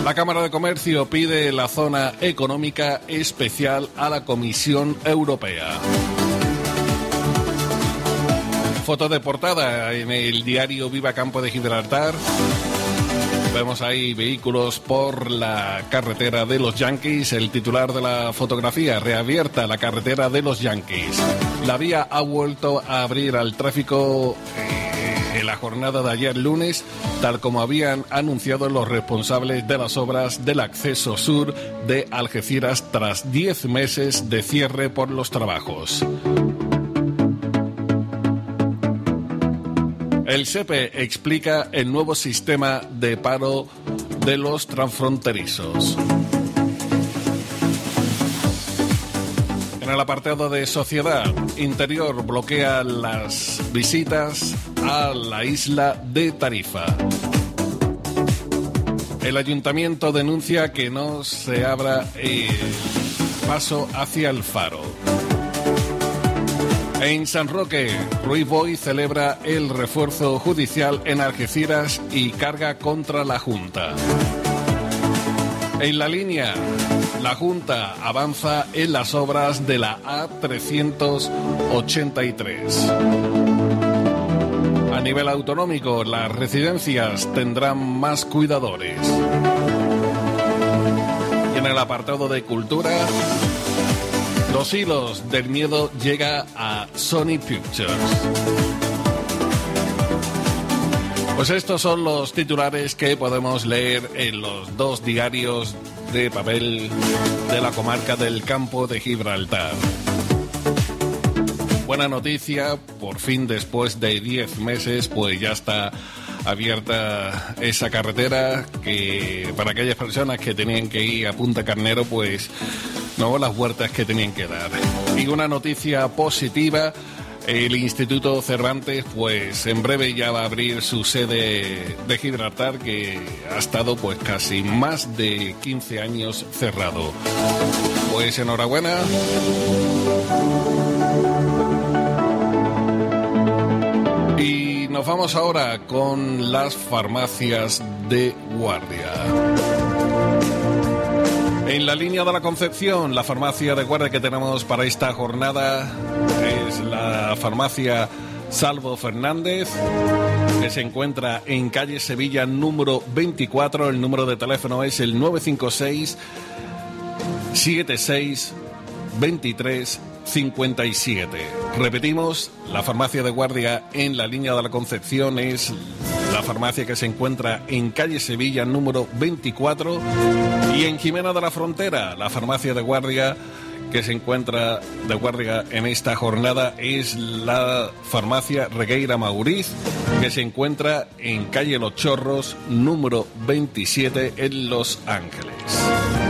La Cámara de Comercio pide la zona económica especial a la Comisión Europea. Foto de portada en el diario Viva Campo de Gibraltar. Vemos ahí vehículos por la carretera de los Yankees. El titular de la fotografía: reabierta la carretera de los Yankees. La vía ha vuelto a abrir al tráfico en la jornada de ayer lunes, tal como habían anunciado los responsables de las obras del acceso sur de Algeciras tras 10 meses de cierre por los trabajos. El SEPE explica el nuevo sistema de paro de los transfronterizos. En el apartado de Sociedad, Interior bloquea las visitas a la isla de Tarifa. El ayuntamiento denuncia que no se abra el paso hacia el faro. En San Roque, Ruiz Boy celebra el refuerzo judicial en Algeciras y carga contra la Junta. En La Línea, la Junta avanza en las obras de la A383. A nivel autonómico, las residencias tendrán más cuidadores. Y en el apartado de Cultura, Los hilos del miedo llega a Sony Pictures. Pues estos son los titulares que podemos leer en los dos diarios de papel de la comarca del Campo de Gibraltar. Buena noticia, por fin después de 10 meses, pues ya está abierta esa carretera que para aquellas personas que tenían que ir a Punta Carnero, pues no las vueltas que tenían que dar. Y una noticia positiva: el Instituto Cervantes, pues en breve ya va a abrir su sede de Gibraltar, que ha estado pues casi más de 15 años cerrado. Pues enhorabuena. Y nos vamos ahora con las farmacias de guardia. En la línea de la Concepción, la farmacia de guardia que tenemos para esta jornada es la farmacia Salvo Fernández, que se encuentra en calle Sevilla número 24. El número de teléfono es el 956 76 23 57. Repetimos, la farmacia de guardia en la línea de la Concepción es la farmacia que se encuentra en calle Sevilla número 24, y en Jimena de la Frontera, la farmacia de guardia que se encuentra de guardia en esta jornada es la farmacia Regueira Mauriz, que se encuentra en calle Los Chorros número 27 en Los Ángeles.